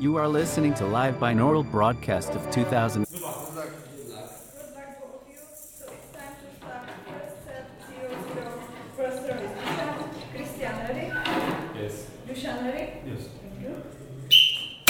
You are listening to live binaural broadcast of 2000. Good luck to all of you. So it's time to start first set 00 first service. Christian ready? Yes. Dushan ready? Yes. Thank you.